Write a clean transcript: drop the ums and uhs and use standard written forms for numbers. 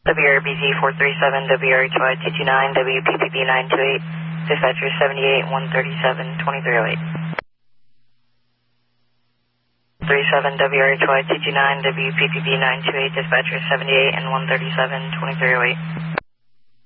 WRBZ 437, WRHY 229, WPPB 928, dispatcher 78, 137, 2308. 37, WRHY 229, WPPB 928, dispatcher 78 and 137, 2308.